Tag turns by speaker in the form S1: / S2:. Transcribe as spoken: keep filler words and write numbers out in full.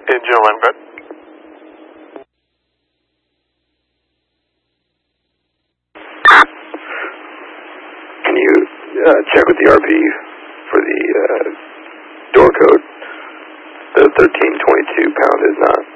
S1: Engine one, good.
S2: Can you uh, check with the R P for the uh, door code? The thirteen twenty-two pound is not